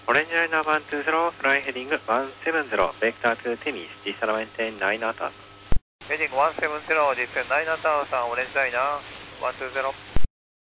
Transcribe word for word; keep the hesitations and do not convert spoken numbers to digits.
オレンジライナーワンツーゼロ、フライヘディングワンセブンゼロ、ベクタートゥテミス、ディサラメンテナイナーター。 ヘディングワンセブンゼロ、実ナイナーターさん、オレンジライナーワンツーゼロ。